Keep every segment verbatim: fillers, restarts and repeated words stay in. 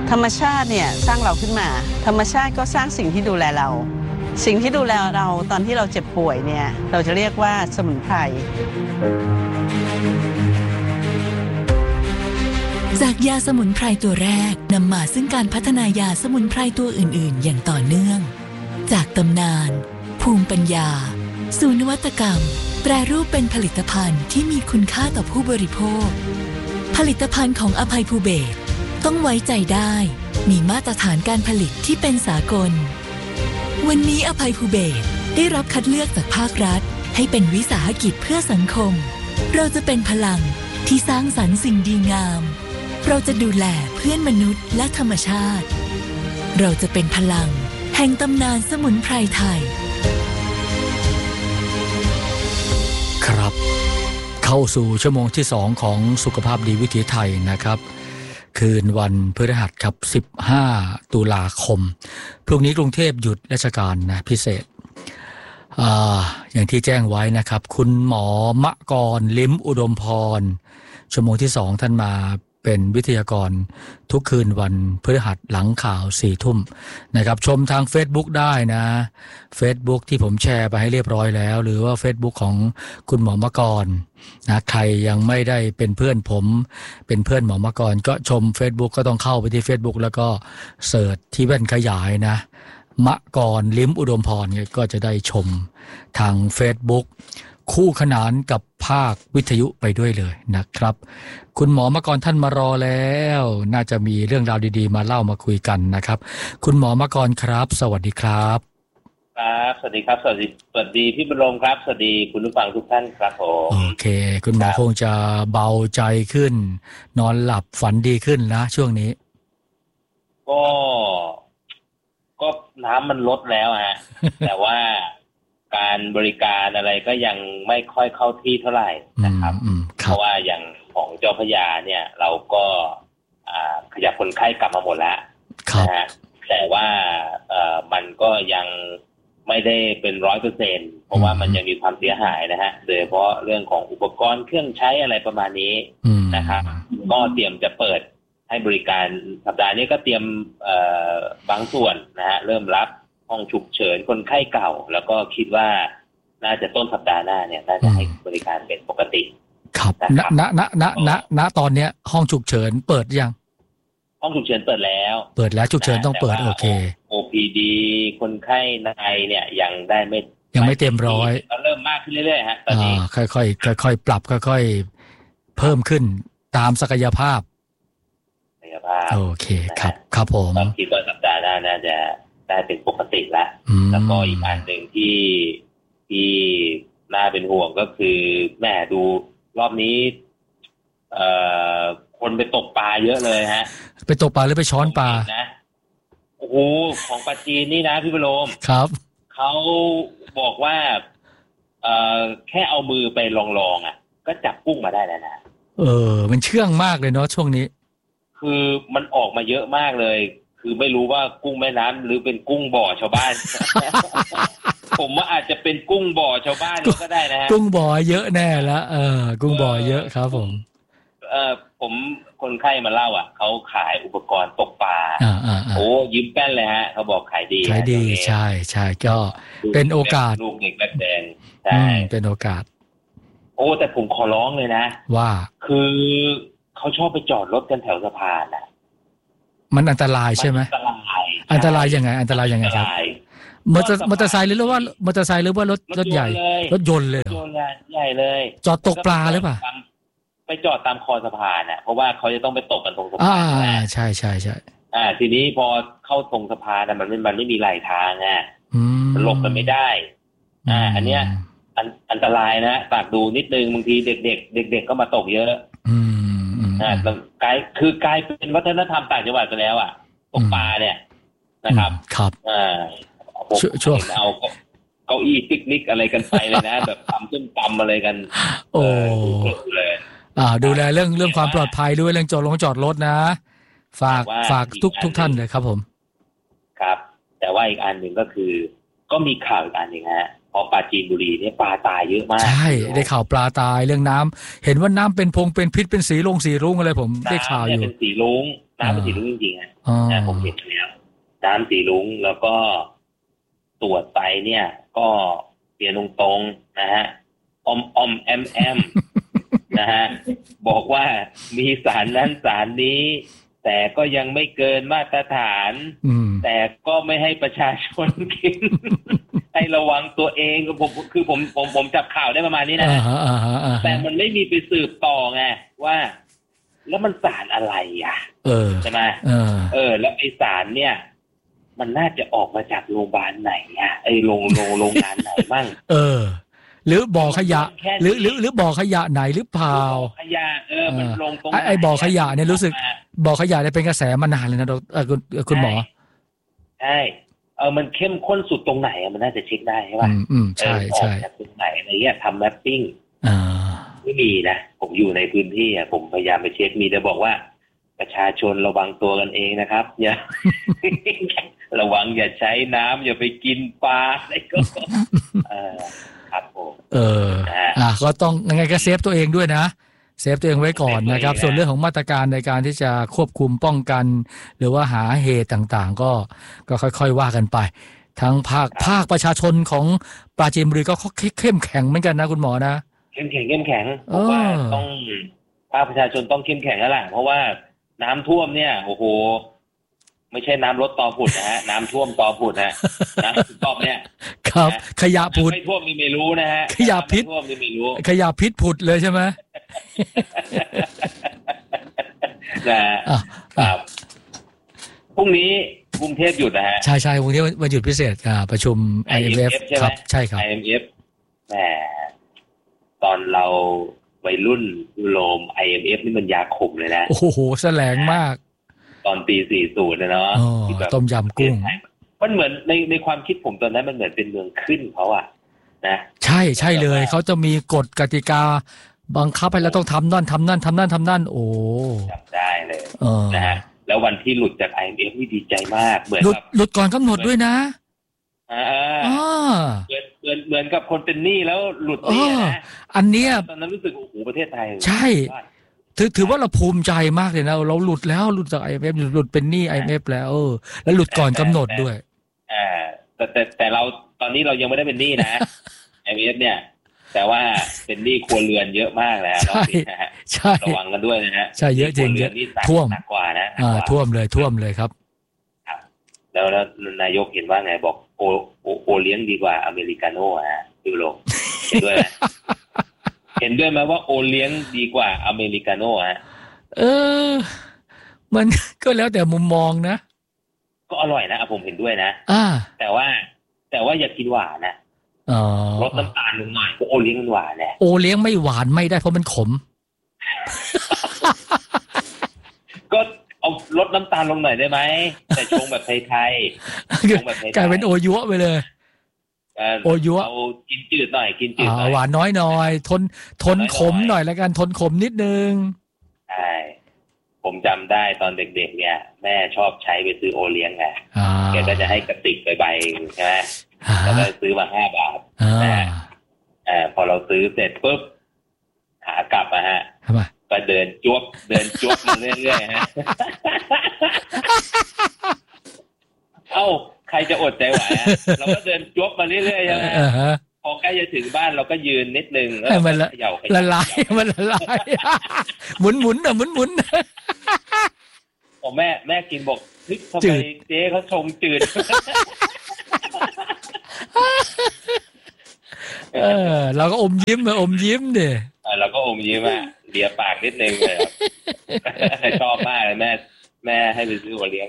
ธรรมชาติเนี่ยสร้างเราขึ้นมาธรรมชาติก็สร้างสิ่งที่ดูแลเราสิ่งที่ดูแลเราตอนที่เราเจ็บป่วยเนี่ยเราจะเรียกว่าสมุนไพรจากยาสมุนไพรตัวแรกนำมาซึ่งการพัฒนายาสมุนไพรตัวอื่นๆอย่างต่อเนื่องจากตำนานภูมิปัญญาสู่นวัตกรรมแปรรูปเป็นผลิตภัณฑ์ที่มีคุณค่าต่อผู้บริโภคผลิตภัณฑ์ของอภัยภูเบศรต้องไว้ใจได้มีมาตรฐานการผลิตที่เป็นสากลวันนี้อภัยภูเบศรได้รับคัดเลือกจากภาครัฐให้เป็นวิสาหกิจเพื่อสังคมเราจะเป็นพลังที่สร้างสรรค์สิ่งดีงามเราจะดูแลเพื่อนมนุษย์และธรรมชาติเราจะเป็นพลังแห่งตำนานสมุนไพรไทยครับเข้าสู่ชั่วโมงที่สองของสุขภาพดีวิถีไทยนะครับคืนวันพฤหัสครับสิบห้าตุลาคมพรุ่งนี้กรุงเทพหยุดราชการนะพิเศษอ่าอย่างที่แจ้งไว้นะครับคุณหมอมะกรลิ้มอุดมพรชั่วโมงที่สองท่านมาเป็นวิทยากรทุกคืนวันพฤหัสหลังข่าวสี่ทุ่มนะครับชมทาง Facebook ได้นะ Facebook ที่ผมแชร์ไปให้เรียบร้อยแล้วหรือว่า Facebook ของคุณหมอมะกรนะใครยังไม่ได้เป็นเพื่อนผมเป็นเพื่อนหมอมะกรก็ชม Facebook ก็ต้องเข้าไปที่ Facebook แล้วก็เสิร์ชที่แว่นขยายนะมะกรลิ้มอุดมพรก็จะได้ชมทาง Facebookคู่ขนานกับภาควิทยุไปด้วยเลยนะครับคุณหมอมะกรท่านมารอแล้วน่าจะมีเรื่องราวดีๆมาเล่ามาคุยกันนะครับคุณหมอมะกรครับสวัสดีครับครับสวัสดีครับสวัสดีสวัสดีพี่บรมครับสวัสดีคุณผู้ฟังทุกท่านครับผมโอเคคุณหมอคงจะเบาใจขึ้นนอนหลับฝันดีขึ้นนะช่วงนี้ก็ก็น้ำมันลดแล้วฮะ แต่ว่าการบริการอะไรก็ยังไม่ค่อยเข้าที่เท่าไหร่นะครับเพราะว่าอย่างของเจ้าพระยาเนี่ยเราก็ขยับคนไข้กลับมาหมดแล้วนะฮะแต่ว่ามันก็ยังไม่ได้เป็นร้อยเปอร์เซ็นต์เพราะว่ามันยังมีความเสียหายนะฮะโดยเฉพาะเรื่องของอุปกรณ์เครื่องใช้อะไรประมาณนี้นะครับก็เตรียมจะเปิดให้บริการสัปดาห์นี้ก็เตรียมบางส่วนนะฮะเริ่มรับห้องฉุกเฉินคนไข้เก่าแล้วก็คิดว่าน่าจะต้นสัปดาห์หน้าเนี่ยน่าจะให้บริการเป็นปกติครับณณณณณณตอนเนี้ยห้องฉุกเฉินเปิดยังห้องฉุกเฉินเปิดแล้วเปิดแล้วฉุกเฉินต้องเปิดโอเคโอ พี ดี คนไข้ในเนี่ยยังได้ไม่ยังไม่เต็มร้อยเริ่มมากขึ้นเรื่อยๆฮะตอนนี้ค่อยๆค่อยๆปรับค่อยๆเพิ่มขึ้นตามศักยภาพศักยภาพโอเคครับครับผมคิดว่าสัปดาห์หน้าน่าจะได้เป็นปกติแล้วแล้วก็อีกอันหนึ่งที่ที่น่าเป็นห่วงก็คือแม่ดูรอบนี้เอ่อคนไปตกปลาเยอะเลยฮะไปตกปลาหรือไปช้อนปลานะโอ้โหของปลาจีนนี่นะพี่บรมครับเขาบอกว่าเอ่อแค่เอามือไปลองๆอ่ะก็จับกุ้งมาได้แล้วนะเออมันเชื่องมากเลยเนาะช่วงนี้คือมันออกมาเยอะมากเลยคือไม่รู้ว่ากุ้งแม่น้ำหรือเป็นกุ้งบ่อชาวบ้าน ผมว่าอาจจะเป็นกุ้งบ่อชาวบ้านก็ได้นะฮะกุ้งบ่อเยอะแน่แล้วเออกุ้งบ่อเยอะครับผมเออผมคนไข้มาเล่าอ่ะเขาขายอุปกรณ์ตกปลาโอ้ยิ้มแป้นเลยฮะเขาบอกขายดีขายดีใช่ใช่ก็เป็นโอกาสลูกเด็กแดงใช่เป็นโอกาสโอ้แต่ผมขอร้องเลยนะว่าคือเขาชอบไปจอดรถกันแถวสะพานอ่ะมันอันตรายใช่ไหมอันตรายอันตรายยังไงอันตรายยังไงครับมอเตอร์มอเตอร์ไซค์หรือว่ามอเตอร์ไซค์หรือว่ารถรถใหญ่รถยนต์เลยรถยนต์ใหญ่เลยจอดตกปลาหรือเปล่าไปจอดตามคอสะพานน่ะเพราะว่าเขาจะต้องไปตกกันตรงสะพานอ่าใช่ใช่ใช่อ่าทีนี้พอเข้าตรงสะพานน่ะมันมันไม่มีไหลทางอ่ะมันหลบกันไม่ได้อ่าอันเนี้ยอันอันตรายนะฝากดูนิดนึงบางทีเด็กๆเด็กๆก็มาตกเยอะอืมอ่ากลายคือกลายเป็นวัฒนธรรมต่างจังหวัดไปแล้วอ่ะตกปลาเนี่ยนะครับครับอ่าช่วงเอาเก้าอี้ปิกนิกอะไรกันไปเลยนะแบบทำต้มตำอะไรกันโอ้เลยอ่าดูแลเรื่องเรื่องความปลอดภัยด้วยเรื่องจอดรถจอดรถนะฝากฝากทุกทุกท่านเลยครับผมครับแต่ว่าอีกอันหนึ่งก็คือก็มีข่าวอีกอันหนึ่งฮะพอปราจีนบุรีเนี่ยปลาตายเยอะมากใช่ได้ข่าวปลาตายเรื่องน้ำเห็นว่าน้ำเป็นพงเป็นพิษเป็นสีลงสีรุ้งอะไรผมได้ข่าวอยู่เป็นสีรุ้งน้ำเป็นสีรุ้งจริงๆนะผมเห็นแล้วน้ำสีรุ้งแล้วก็ตรวจไปเนี่ยก็เปลี่ยนตรงๆนะฮะอมอมแอมแอมนะฮะบอกว่ามีสารนั้นสารนี้แต่ก็ยังไม่เกินมาตรฐานแต่ก็ไม่ให้ประชาชนกิน ให้ระวังตัวเองผมคือผมผมผมจับข่าวได้ประมาณนี้นะแต่มันไม่มีไปสืบต่อไงว่าแล้วมันสารอะไรอ่ะใช่ไหมเออเออแล้วไอสารเนี่ยมันน่าจะออกมาจากโรงพยาบาลไหนอ่ะไอโรงโรงโรงงานไหนมั่งเออหรือบ่อขยะหรือหรือหรือบ่อขยะไหนหรือเปล่าขยะเออมันลงตรงไอ้บ่อขยะเนี่ยรู้สึกบ่อขยะเนี่ยเป็นกระแสมานานเลยนะเออคุณคุณหมอใช่เออมันเข้มข้นสุดตรงไหนมันน่าจะเช็คได้ใช่ป่ะอืมใช่ใช่จากตรงไหนอะไรเงี้ยทำแมปปิ้งอ่าไม่มีนะผมอยู่ในพื้นที่อ่ะผมพยายามไปเช็คมีแต่บอกว่าประชาชนระวังตัวกันเองนะครับอย่าระวังอย่าใช้น้ำอย่าไปกินปลาอะไรก็เออครับผมเอออ่ะก็ต้องยังไงก็เซฟตัวเองด้วยนะเซฟตัวเองไว้ก่อนนะครับส่วนเรื่องของมาตรการในการที่จะควบคุมป้องกันหรือว่าหาเหตุต่างๆก็ก็ค่อยๆว่ากันไปทั้งภาคภาคประชาชนของปราจีนบุรีก็เข้มแข็งเหมือนกันนะคุณหมอนะเข้มแข็งเข้มแข็งผมว่าต้องภาคประชาชนต้องเข้มแข็งแล้วล่ะเพราะว่าน้ำท่วมเนี่ยโอ้โหไม่ใช่น้ำลดตอผุดนะฮะน้ำท่วมตอผุดฮะน้ำตอเนี่ยครับขยะผุดไม่ท่วมนี่ไม่รู้นะฮะขยะพิษท่วมนี่ไม่รู้ขยะพิษผุดเลยใช่ไหมนะครับพรุ่งนี้กรุงเทพหยุดนะฮะใช่ใช่พรุ่งนี้วันหยุดพิเศษอ่าประชุม ไอ เอ็ม เอฟ ครับใช่ครับไอ เอ็ม เอฟ แหมตอนเราวัยรุ่นโลม ไอ เอ็ม เอฟ นี่มันยาขมเลยนะโอ้โหแสลงมากตอนปีสี่สิบนะเนาะต้มยำกุ้งมันเหมือนในในความคิดผมตอนนั้นมันเหมือนเป็นเมืองขึ้นเขาอะนะใช่ใช่เลยเขาจะมีกฎกติกาบังคับให้เราต้องทำนั่นทำนั่นทำนั่นทำนั่นโอ้จำได้เลยนะฮะแล้ววันที่หลุดจาก ไอ เอ็ม เอฟ นี่ดีใจมากเหมือนหลุดหลุดก่อนกำหนดด้วยนะอ่าเหมือนเหมือนเหมือนกับคนเป็นหนี้แล้วหลุดหนี้นะอันเนี้ยตอนนั้นรู้สึกโอ้โหประเทศไทยใช่ถือถือว่าเราภูมิใจมากเลยนะเราหลุดแล้วหลุดจาก ไอ เอ็ม เอฟ หลุดเป็นหนี้ ไอ เอ็ม เอฟ แล้วเออแล้วหลุดก่อนกำหนดด้วยอ่าแต่แต่แต่เราตอนนี้เรายังไม่ได้เป็นหนี้นะ ไอ เอ็ม เอฟ เนี่ยแต่ว่าเป็นหนี้ครัวเรือนเยอะมากแล้วใช่ใช่ระวังกันด้วยนะฮะใช่เยอะจริงเยอะท่วมหนักกว่านะอ่าท่วมเลยท่วมเลยครับแล้วแล้วนายกเห็นว่าไงบอกโอโอโอเลี้ยงดีกว่าอเมริกาโน่ฮะยูโรเห็นด้วยไหมเห็นด้วยไหมว่าโอเลี้ยงดีกว่าอเมริกาโน่ฮะเออมันก็แล้วแต่มุมมองนะก็อร่อยนะผมเห็นด้วยนะอ่าแต่ว่าแต่ว่าอย่ากินหวานนะลดน้ำตาลลงหน่อยโอเลี้ยงมันหวานแหละโอเลี้ยงไม่หวานไม่ได้เพราะมันขมก็เอาลดน้ำตาลลงหน่อยได้ไหมแต่ชงแบบไทยๆชงแบบไทยๆกลายเป็นโอยั่วไปเลยโอยั่วเอากินจืดหน่อยกินจืดหน่อยหวานน้อยหน่อยทนทนขมหน่อยแล้วกันทนขมนิดนึงใช่ผมจำได้ตอนเด็กๆเนี่ยแม่ชอบใช้ไปซื้อโอเลี้ยงไงแกก็จะให้กระติกใบๆใช่ไหมแล้วก็ซื้อมาห้าบาทนะอ่าพอเราซื้อเสร็จปุ๊บขากลับมาฮะก็เดินจวบเดินจวบมาเรื่อยๆฮะเอ้าใครจะอดใจไหวฮะเราก็เดินจวบมาเรื่อยๆใช่ไหมพอใกล้จะถึงบ้านเราก็ยืนนิดนึงแล้วมันละลายมันละลายหมุนหมุนอ่ะหมุนหมุนโอ้แม่แม่กินบอกเฮ้ยทำไมเจ๊เขาชงจืดเออเราก็อมยิ้มมาอมยิ้มดิเราก็อมยิ้มอ่ะเลียปากนิดนึงเลยชอบมากเลยแม่แม่ให้ไปซื้อโอเลี้ยง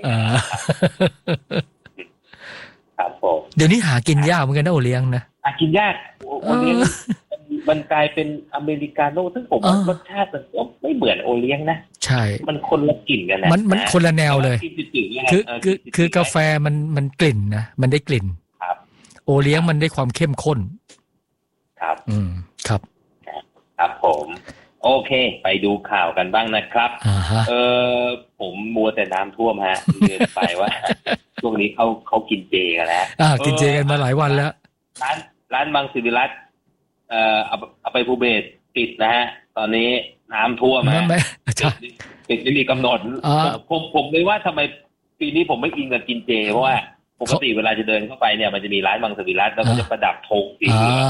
ครับผมเดี๋ยวนี้หากินยากเหมือนกันนะโอเลี้ยงนะหากินยากโอเลี้ยงมันกลายเป็นอเมริกาโน่ซึ่งผมว่ารสชาติมันก็ไม่เหมือนโอเลี้ยงนะใช่มันคนละกลิ่นกันนะมันมันคนละแนวเลยคือคือคือกาแฟมันมันกลิ่นนะมันได้กลิ่นครับโอเลี้ยงมันได้ความเข้มข้นครับอืมครับครับผมโอเคไปดูข่าวกันบ้างนะครับเออผมมัวแต่น้ำท่วมฮะเลือนไปว่าช่วงนี้เขาเขากินเจกันแล้วอ่ากินเจกันมาหลายวันแล้วร้านร้านมังสวิรัติเอ่อเอาเอาไปภูเบศปิดนะฮะตอนนี้น้ำท่วมมาปิดไม่มีกำหนดผมผมเลยว่าทำไมปีนี้ผมไม่อินกับกินเจเพราะว่าปกติเวลาจะเดินเข้าไปเนี่ยมันจะมีร้านมังสวิรัติแล้วก็จะประดับธงสีเหลือง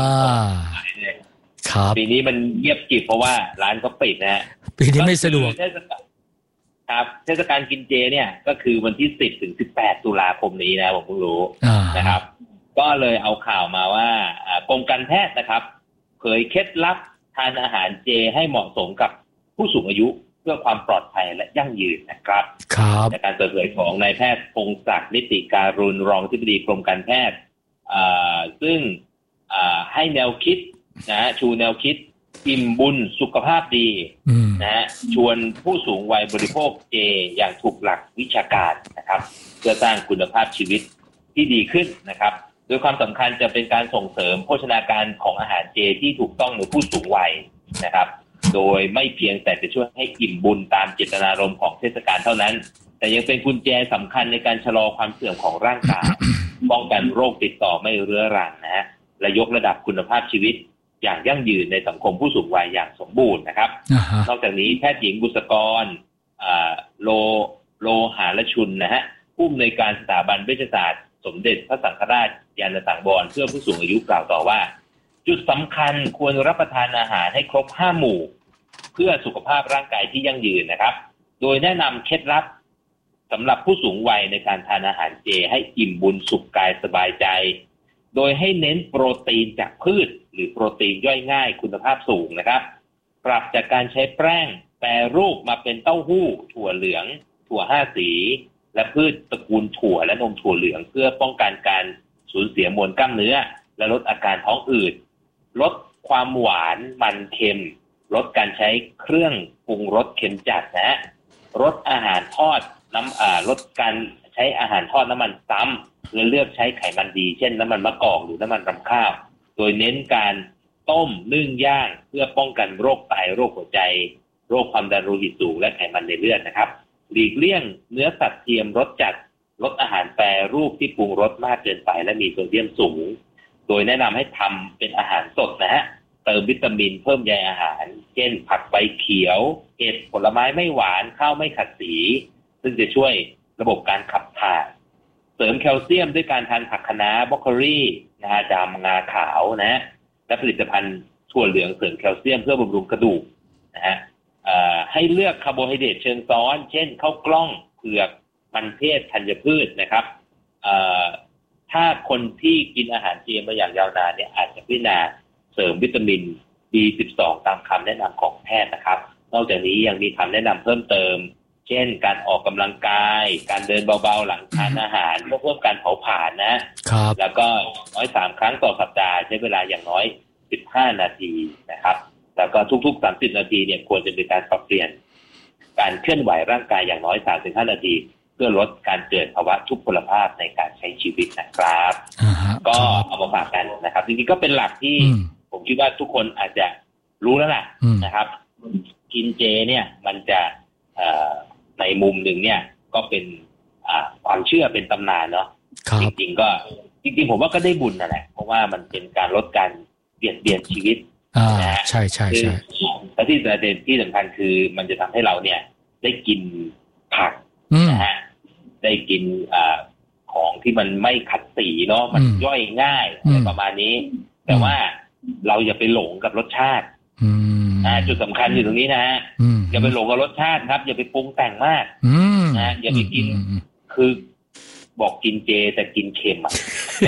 ปีนี้มันเงียบกริบเพราะว่าร้านก็ปิดนะฮะปีนี้ไม่สะดวกครับเทศกาลกินเจเนี่ยก็คือวันที่สิบถึงสิบแปดตุลาคมนี้นะผมเพิ่งรู้นะครับก็เลยเอาข่าวมาว่ากรมการแพทย์นะครับเผยเคล็ดลับทานอาหารเจให้เหมาะสมกับผู้สูงอายุเพื่อความปลอดภัยและยั่งยืนนะครับจากการเปิดเผยของนายแพทย์พงศักดิ์นิติการุณรองอธิบดีกรมการแพทย์ซึ่งให้แนวคิดนะชูแนวคิดอิ่มบุญสุขภาพดีนะฮะชวนผู้สูงวัยบริโภคเจอย่างถูกหลักวิชาการนะครับเพื่อสร้างคุณภาพชีวิตที่ดีขึ้นนะครับโดยความสำคัญจะเป็นการส่งเสริมโภชนาการของอาหารเจที่ถูกต้องในผู้สูงวัยนะครับโดยไม่เพียงแต่จะช่วยให้อิ่มบุญตามเจตนารมณ์ของเทศกาลเท่านั้นแต่ยังเป็นกุญแจสำคัญในการชะลอความเสื่อมของร่างกายป้องกันโรคติดต่อไม่เรื้อรังนะฮะและยกระดับคุณภาพชีวิตอย่างยั่งยืนในสังคมผู้สูงวัยอย่างสมบูรณ์นะครับ uh-huh. นอกจากนี้แพทย์หญิงบุษกรโลโลหาลชุนนะฮะผู้อำนวยการสถาบันเวชศาสตร์สมเด็จพระสังฆราชยานสังวรเพื่อผู้สูงอายุกล่าวต่อว่าจุดสำคัญควรรับประทานอาหารให้ครบห้าหมู่เพื่อสุขภาพร่างกายที่ยั่งยืนนะครับโดยแนะนำเคล็ดลับสำหรับผู้สูงวัยในการทานอาหารเจให้อิ่มบุญสุขกายสบายใจโดยให้เน้นโปรตีนจากพืชหรือโปรตีนย่อยง่ายคุณภาพสูงนะครับปรับจากการใช้แป้งแปรรูปมาเป็นเต้าหู้ถั่วเหลืองถั่วห้าสีและพืชตระกูลถั่วและนมถั่วเหลืองเพื่อป้องกันการสูญเสียมวลกล้ามเนื้อและลดอาการท้องอืดลดความหวานมันเค็มลดการใช้เครื่องปรุงรสเค็มจัดนะลดอาหารทอดน้ำอ่าลดการใช้อาหารทอดน้ำมันซ้ำและเลือกใช้ไขมันดีเช่นน้ำมันมะกอกหรือน้ำมันรำข้าวโดยเน้นการต้มนึ่งย่างเพื่อป้องกันโรคไตโรคหัวใจโรคความดันโลหิตสูงและไขมันในเลือดนะครับหลีกเลี่ยงเนื้อสัตว์เทียมรสจัดลดอาหารแปรรูปที่ปรุงรสมากเกินไปและมีโซเดียมสูงโดยแนะนำให้ทำเป็นอาหารสดนะฮะเติมวิตามินเพิ่มใยอาหารเช่นผักใบเขียวเห็ดผลไม้ไม่หวานข้าวไม่ขัดสีซึ่งจะช่วยระบบการขับถ่ายเสริมแคลเซียมด้วยการทานผักคะน้าบรอกโคลีงาดำงาขาวนะและผลิตภัณฑ์ถั่วเหลืองเสริมแคลเซียมเพื่อบำรุงกระดูกนะฮะให้เลือกคาร์โบไฮเดรตเชิงซ้อนเช่นข้าวกล้องเผือกมันเทศธัญพืชนะครับถ้าคนที่กินอาหารเจมาอย่างยาวนานเนี่ยอาจจะพิจารณาเสริมวิตามิน บี สิบสอง ตามคำแนะนำของแพทย์นะครับนอกจากนี้ยังมีคำแนะนำเพิ่มเติมเช่นการออกกำลังกายการเดินเบาๆหลังทานอาหารเพื่อเพิ่มการเผาผลาญนะครับแล้วก็น้อยสามครั้งต่อสัปดาห์ใช้เวลาอย่างน้อยสิบห้านาทีนะครับแล้วก็ทุกๆสามสิบนาทีเนี่ยควรจะมีการปรับเปลี่ยนการเคลื่อนไหวร่างกายอย่างน้อย สามถึงห้า นาทีเพื่อลดการเกิดภาวะทุพพลภาพในการใช้ชีวิตนะครับ uh-huh. ก็เอามาฝากกันนะครับจริงๆก็เป็นหลักที่ผมคิดว่าทุกคนอาจจะรู้แล้วล่ะ uh-huh. นะครับกินเจเนี่ยมันจะในมุมหนึ่งเนี่ยก็เป็นความเชื่อเป็นตำนานเนาะจริงๆก็จริงๆผมว่าก็ได้บุญนั่นแหละเพราะว่ามันเป็นการลดการเปลี่ยนเปลี่ยนชีวิตนะใช่ใช่ใช่และที่ประเด็นที่สำคัญคือมันจะทำให้เราเนี่ยได้กินผักนะฮะได้กินของที่มันไม่ขัดสีเนาะมันย่อยง่ายอะไรประมาณนี้แต่ว่าเราอย่าไปหลงกับรสชาติจุดสำคัญอยู่ตรงนี้นะฮะอย่าไปหลงกับรสชาติครับอย่าไปปรุงแต่งมากนะอย่าไปกินคือบอกกินเจแต่กินเค็มอ่ะ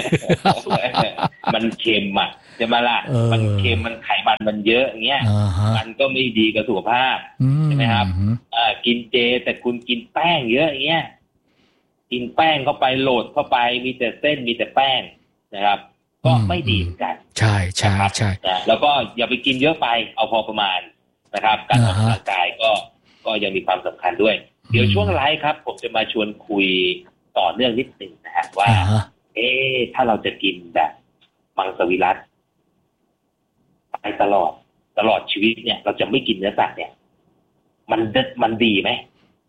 มันเค็มอ่ะจะมาละมันเค็มมันไขมันมันเยอะอย่างเงี้ยมันก็ไม่ดีกับสุขภาพใช่ไหมครับกินเจแต่คุณกินแป้งเยอะอย่างเงี้ยกินแป้งเข้าไปโหลดเข้าไปมีแต่เส้นมีแต่แป้งนะครับก็ไม่ดีเหมือนกันใช่ใช่ใช่แล้วก็อย่าไปกินเยอะไปเอาพอประมาณนะครับการออกกำลังกายก็ก็ยังมีความสำคัญด้วยเดี๋ยวช่วงไลฟ์ครับผมจะมาชวนคุยต่อเนื่องนิดนึงนะฮะว่าเอ๊ะถ้าเราจะกินแบบมังสวิรัติไปตลอดตลอดชีวิตเนี่ยเราจะไม่กินเนื้อสัตว์เนี่ยมันมันดีไหม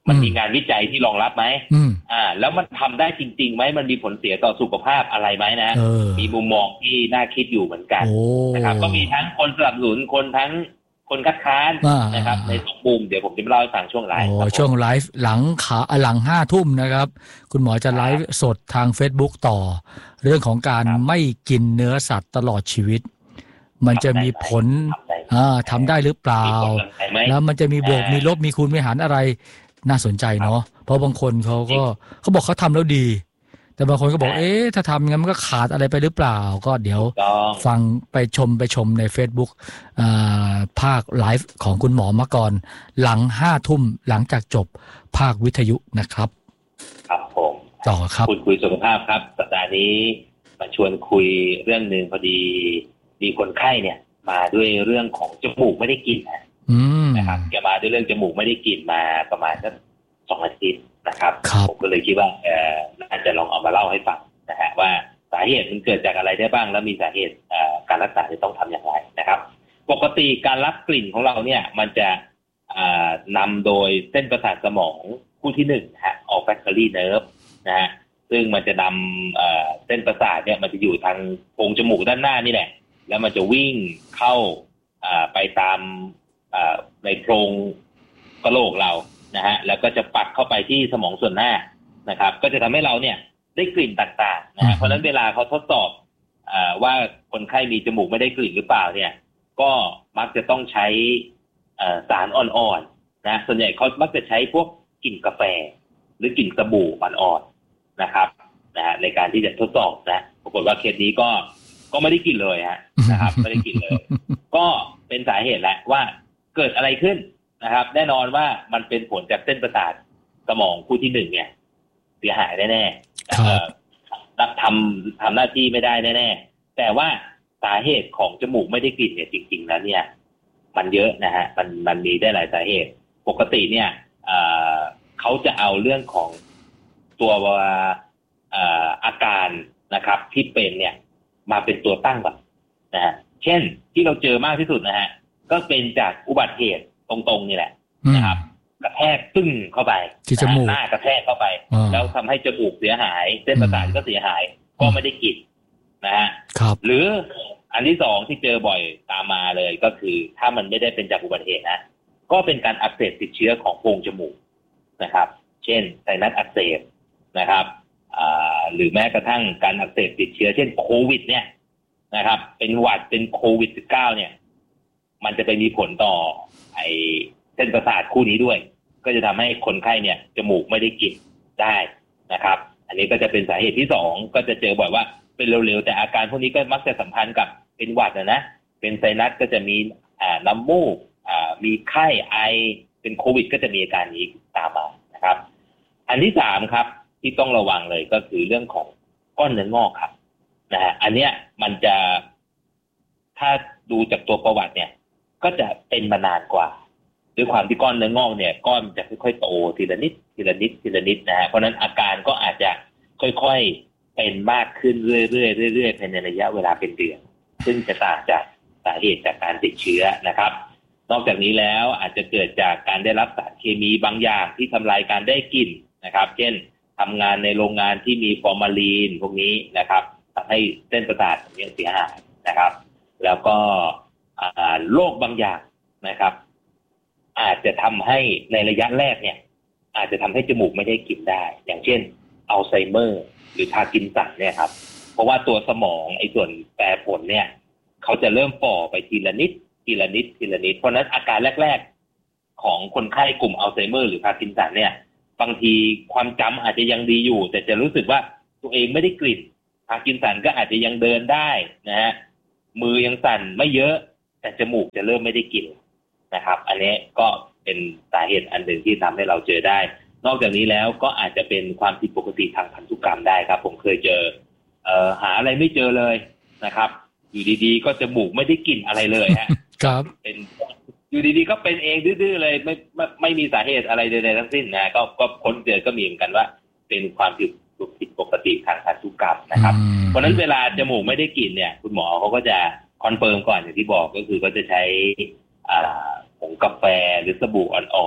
มันมีงานวิจัยที่รองรับไหมอ่าแล้วมันทำได้จริงๆไหมมันมีผลเสียต่อสุขภาพอะไรไหมนะมีมุมมองที่น่าคิดอยู่เหมือนกันนะครับก็มีทั้งคนสนับสนุนคนทั้งคนคัดค้านนะครับในสองมุมเดี๋ยวผมจะเล่าให้ฟังช่วงไลฟ์ช่วงไลฟ์หลังขาหลังห้าทุ่มนะครับคุณหมอจะไลฟ์สดทาง Facebook ต่อเรื่องของการไม่กินเนื้อสัตว์ตลอดชีวิตมันจะมีผลอ่าทำได้หรือเปล่าแล้วมันจะมีบวกมีลบมีคูณมีหารอะไรน่าสนใจเนาะเพราะบางคนเขาก็เขาบอกเขาทำแล้วดีแต่บางคนก็บอกเอ๊ะถ้าทำงั้นมันก็ขาดอะไรไปหรือเปล่าก็เดี๋ยวฟังไปชมไปชมใน Facebook อ่าภาคไลฟ์ของคุณหมอมาก่อนหลังห้าทุ่มหลังจากจบภาควิทยุนะครับครับผมต่อครับคุยคุยสุขภาพครับสัปดาห์นี้มาชวนคุยเรื่องนึงพอดีมีคนไข้เนี่ยมาด้วยเรื่องของจมูกไม่ได้กลิ่นนะครับแกมาด้วยเรื่องจมูกไม่ได้กลิ่นมาประมาณสักสองอาทิตย์นะครับผมก็เลยคิดว่าเออน่าจะลองเอามาเล่าให้ฟังนะฮะว่าสาเหตุมันเกิดจากอะไรได้บ้างแล้วมีสาเหตุการรักษาจะต้องทำอย่างไรนะครับปกติการรับกลิ่นของเราเนี่ยมันจะนำโดยเส้นประสาทสมองคู่ที่หนึ่งฮะ olfactory nerve นะฮะซึ่งมันจะนำเส้นประสาทเนี่ยมันจะอยู่ทางโพรงจมูกด้านหน้านี่แหละแล้วมันจะวิ่งเข้าไปตามในโพรงกะโหลกเรานะฮะแล้วก็จะปักเข้าไปที่สมองส่วนหน้านะครับก็จะทำให้เราเนี่ยได้กลิ่นต่างๆนะฮะเพราะฉะนั้นเวลาเขาทดสอบว่าคนไข้มีจมูกไม่ได้กลิ่นหรือเปล่าเนี่ยก็มักจะต้องใช้สารอ่อนๆนะส่วนใหญ่เขามักจะใช้พวกกลิ่นกาแฟหรือกลิ่นสบู่อ่อนๆนะครับนะฮะในการที่จะทดสอบนะปรากฏว่าเคสนี้ก็ก็ไม่ได้กลิ่นเลยฮะนะครับไม่ได้กลิ่นเลยก็เป็นสาเหตุแหละว่าเกิดอะไรขึ้นนะครับแน่นอนว่ามันเป็นผลจากเส้นประสาทสมองคู่ที่หนึ่งเนี่ยเสียหายแน่ๆรับทำทำหน้าที่ไม่ได้แน่ๆแต่ว่าสาเหตุของจมูกไม่ได้กลิ่นเนี่ยจริงๆแล้วเนี่ยมันเยอะนะฮะมันมันมีได้หลายสาเหตุปกติเนี่ยเขาจะเอาเรื่องของตัวอาการนะครับที่เป็นเนี่ยมาเป็นตัวตั้งก่อนนะฮะเช่นที่เราเจอมากที่สุดนะฮะก็เป็นจากอุบัติเหตุตรงๆนี่แหละนะครับกระแทกตึ้งเข้าไปที่จมูกหน้ากระแทกเข้าไปแล้วทำให้จมูกเสียหายเส้นประสาทก็เสียหายก็ไม่ได้กลิ่นนะฮะหรืออันที่สองที่เจอบ่อยตามมาเลยก็คือถ้ามันไม่ได้เป็นจากอุบัติเหตุนะก็เป็นการอักเสบติดเชื้อของโพรงจมูกนะครับเช่นไซนัสอักเสบนะครับหรือแม้กระทั่งการอักเสบติดเชื้อเช่นโควิดเนี่ยนะครับเป็นหวัดเป็นโควิด สิบเก้า เนี่ยมันจะไปมีผลต่อไอ้เส้นประสาทคู่นี้ด้วยก็จะทำให้คนไข้เนี่ยจมูกไม่ได้กลิ่นได้นะครับอันนี้ก็จะเป็นสาเหตุที่สองก็จะเจอบ่อยว่าเป็นเร็วๆแต่อาการพวกนี้ก็มักจะสัมพันธ์กับเป็นหวัดนะนะเป็นไซนัสก็จะมีอ่าน้ำมูกอ่ามีไข้ไอเป็นโควิดก็จะมีอาการนี้ตามมานะครับอันที่สามครับที่ต้องระวังเลยก็คือเรื่องของก้อนเนื้องอกครับนะฮะอันเนี้ยมันจะถ้าดูจากตัวประวัติเนี่ยก็จะเป็นมานานกว่าด้วยความที่ก้อนเนื้องอกเนี่ยก้อนจะค่อยๆโตทีละนิดทีละนิดทีละนิดนะฮะเพราะนั้นอาการก็อาจจะค่อยๆเป็นมากขึ้นเรื่อยๆเรื่อยๆภายในระยะเวลาเป็นเดือนซึ่งจะต่างจากสาเหตุจากการติดเชื้อนะครับนอกจากนี้แล้วอาจจะเกิดจากการได้รับสารเคมีบางอย่างที่ทำลายการได้กลิ่นนะครับเช่นทำงานในโรงงานที่มีฟอร์มาลีนพวกนี้นะครับทำให้เส้นประสาทเนี่ยเสียหายนะครับแล้วก็โรคบางอย่างนะครับอาจจะทำให้ในระยะแรกเนี่ยอาจจะทำให้จมูกไม่ได้กลิ่นได้อย่างเช่นอัลไซเมอร์หรือพาร์กินสันเนี่ยครับเพราะว่าตัวสมองไอ้ส่วนแปรผลเนี่ยเขาจะเริ่มฝ่อไปทีละนิดทีละนิดทีละนิดเพราะนั้นอาการแรกๆของคนไข้กลุ่มอัลไซเมอร์หรือพาร์กินสันเนี่ยบางทีความจำอาจจะยังดีอยู่แต่จะรู้สึกว่าตัวเองไม่ได้กลิ่นพาร์กินสันก็อาจจะยังเดินได้นะฮะมือยังสั่นไม่เยอะแต่จมูกจะเริ่มไม่ได้กลิ่นนะครับอันนี้ก็เป็นสาเหตุอันหนึ่งที่ทำให้เราเจอได้นอกจากนี้แล้วก็อาจจะเป็นความผิดปกติทางพันธุกรรมได้ครับผมเคยเจอเอ่อหาอะไรไม่เจอเลยนะครับอยู่ดีๆก็จมูกไม่ได้กลิ่นอะไรเลยฮะครับเป็นอยู่ดีๆก็เป็นเองดื้อๆเลยไม่ไม่ไม่มีสาเหตุอะไรใดๆทั้งสิ้นนะก็ก็ค้นเจอก็มีเหมือนกันว่าเป็นความผิดผิดปกติทางพันธุกรรมนะครับเพราะนั้นเวลาจมูกไม่ได้กลิ่นเนี่ยคุณหมอเขาก็จะคอนเฟิร์มก่อนอย่างที่บอกก็คือก็จะใช้อ่าผงกาแฟหรือสบู่อ่อนๆเนี่ย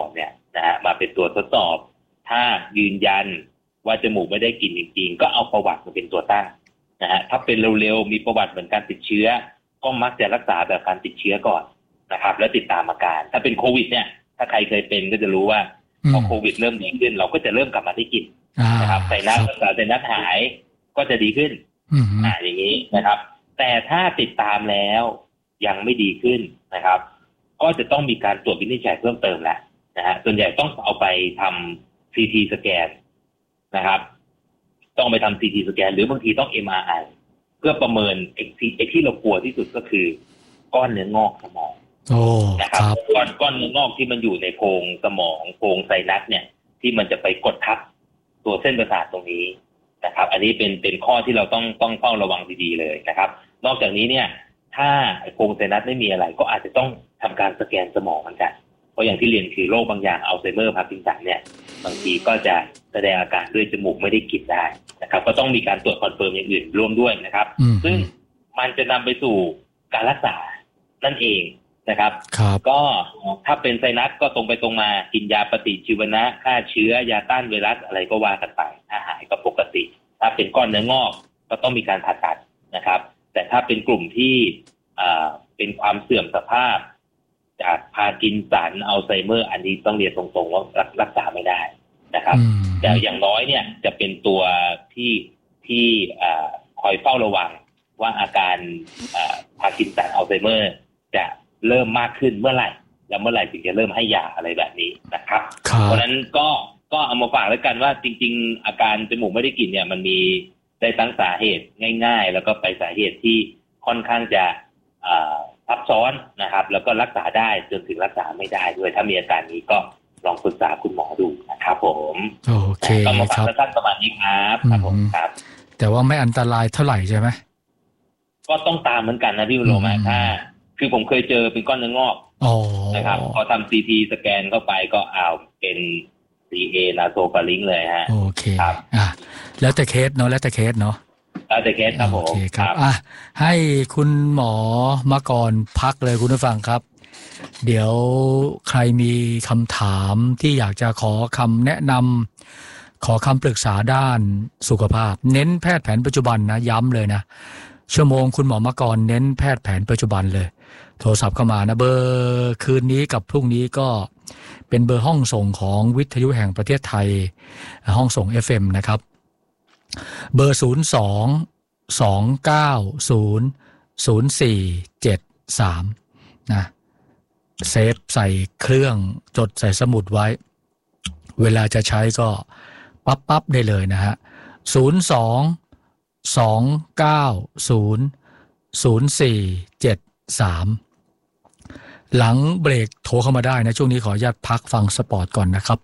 นะฮะมาเป็นตัวทดสอบถ้ายืนยันว่าจมูกไม่ได้กลิ่นจริงๆก็เอาประวัติมาเป็นตัวตั้งนะฮะถ้าเป็นเร็วๆมีประวัติเหมือนการติดเชื้อก็มักจะรักษาแบบการติดเชื้อก่อนนะครับแล้วติดตามอาการถ้าเป็นโควิดเนี่ยถ้าใครเคยเป็นก็จะรู้ว่าพอโควิดเริ่มดีขึ้นเราก็จะเริ่มกลับมาได้กลิ่นนะครับใส่น้ำรักษาใส่น้ำหายก็จะดีขึ้นอ่าอย่างนี้นะครับแต่ถ้าติดตามแล้วยังไม่ดีขึ้นนะครับก็จะต้องมีการตรวจวินิจฉัยเพิ่มเติมแล้วนะฮะส่วนใหญ่ต้องเอาไปทำ ซี ที สแกนนะครับต้องไปทำ ซี ที สแกนหรือบางทีต้อง เอ็ม อาร์ ไอ เพื่อประเมินไอ้ที่ไอ้ที่เรากลัวที่สุดก็คือก้อนเนื้องอกสมองโอ้นะครับก้อนก้อนเนื้องอกที่มันอยู่ในโพรงสมองโพรงไซนัสเนี่ยที่มันจะไปกดทับตัวเส้นประสาทตรงนี้นะครับอันนี้เป็นเป็นข้อที่เราต้องต้องเฝ้าระวังดีๆเลยนะครับนอกจากนี้เนี่ยถ้าโพรงไซนัสไม่มีอะไรก็อาจจะต้องทำการสแกนสมองเหมือนกันเพราะอย่างที่เรียนคือโรคบางอย่างอัลไซเมอร์พาร์กินสันเนี่ยบางทีก็จะแสดงอาการด้วยจมูกไม่ได้กลิ่นได้นะครับก็ต้องมีการตรวจคอนเฟิร์มอย่างอื่นร่วมด้วยนะครับซึ่งมันจะนำไปสู่การรักษานั่นเองนะครับก็ถ้าเป็นไซนัสก็ตรงไปตรงมากินยาปฏิชีวนะฆ่าเชื้อยาต้านไวรัสอะไรก็ว่ากันไปถ้าหายก็ปกติถ้าเป็นก้อนเนื้องอกก็ต้องมีการผ่าตัดนะครับแต่ถ้าเป็นกลุ่มที่เป็นความเสื่อมสภาพจากพาร์กินสันอัลไซเมอร์อันนี้ต้องเรียนตรงๆว่ารักษาไม่ได้นะครับแต่อย่างน้อยเนี่ยจะเป็นตัวที่ที่คอยเฝ้าระวังว่าอาการพาร์กินสันอัลไซเมอร์จะเริ่มมากขึ้นเมื่อไหร่แล้วเมื่อไหร่ถึงจะเริ่มให้ยาอะไรแบบนี้นะครับเพราะฉะนั้นก็ก็เอามาฝากแล้วกันว่าจริงๆอาการจมูกไม่ได้กลิ่นเนี่ยมันมีได้ตั้งสาเหตุง่ายๆแล้วก็ไปสาเหตุที่ค่อนข้างจะซับซ้อนนะครับแล้วก็รักษาได้จนถึงรักษาไม่ได้ด้วยถ้ามีอาการนี้ก็ลองปรึกษาคุณหมอดูนะครับผมโอเคก็มาฝากท่านประมาณนี้ครับครับผมครับแต่ว่าไม่อันตรายเท่าไหร่ใช่ไหมก็ต้องตามเหมือนกันนะพี่โรมาถ้าคือผมเคยเจอเป็นก้อนเนื้องอกนะครับพอทำ ซี ที สแกนเข้าไปก็อ้าวเป็น ซี เอ นาโซฟาริงเลยฮะโอเคครับอ่ะแล้วแต่เคสเนาะแล้วแต่เคสเนาะแล้วแต่เคสครับผมโอเคครับอ่ะให้คุณหมอมาก่อนพักเลยคุณผู้ฟังครับเดี๋ยวใครมีคำถามที่อยากจะขอคำแนะนำขอคำปรึกษาด้านสุขภาพเน้นแพทย์แผนปัจจุบันนะย้ำเลยนะชั่วโมงคุณหมอมาก่อนเน้นแพทย์แผนปัจจุบันเลยโทรศัพท์เข้ามานะเบอร์คืนนี้กับพรุ่งนี้ก็เป็นเบอร์ห้องส่งของวิทยุแห่งประเทศไทยห้องส่ง เอฟ เอ็ม นะครับเบอร์ศูนย์ สอง สอง เก้า ศูนย์ ศูนย์ สี่ เจ็ด สามนะเซฟใส่เครื่องจดใส่สมุดไว้เวลาจะใช้ก็ปั๊บปั๊บได้เลยนะฮะศูนย์ สอง สอง เก้า ศูนย์ ศูนย์ สี่ เจ็ด สามหลังเบรกโทรเข้ามาได้นะช่วงนี้ขออนุญาตพักฟังสปอร์ตก่อนนะครับ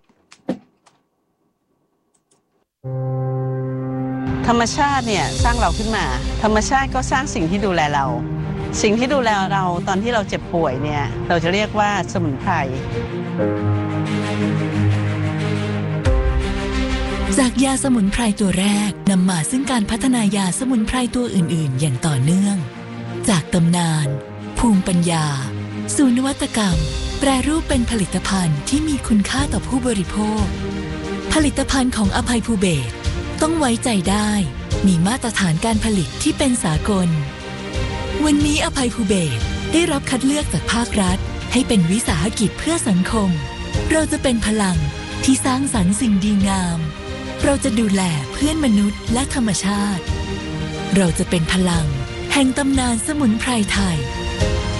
ธรรมชาติเนี่ยสร้างเราขึ้นมาธรรมชาติก็สร้างสิ่งที่ดูแลเราสิ่งที่ดูแลเราตอนที่เราเจ็บป่วยเนี่ยเราจะเรียกว่าสมุนไพรจากยาสมุนไพรตัวแรกนำมาซึ่งการพัฒนายาสมุนไพรตัวอื่นๆอย่างต่อเนื่องจากตำนานภูมิปัญญาสู่นวัตกรรมแปรรูปเป็นผลิตภัณฑ์ที่มีคุณค่าต่อผู้บริโภคผลิตภัณฑ์ของอภัยภูเบศรต้องไว้ใจได้มีมาตรฐานการผลิตที่เป็นสากลวันนี้อภัยภูเบศรได้รับคัดเลือกจากภาครัฐให้เป็นวิสาหกิจเพื่อสังคมเราจะเป็นพลังที่สร้างสรรค์สิ่งดีงามเราจะดูแลเพื่อนมนุษย์และธรรมชาติเราจะเป็นพลังแห่งตำนานสมุนไพรไทย